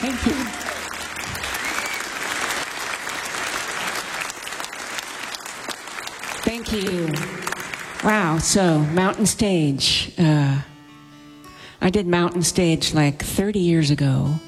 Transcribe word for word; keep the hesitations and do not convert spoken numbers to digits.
Thank you. Thank you. Wow, so Mountain Stage. Uh, I did Mountain Stage like thirty years ago.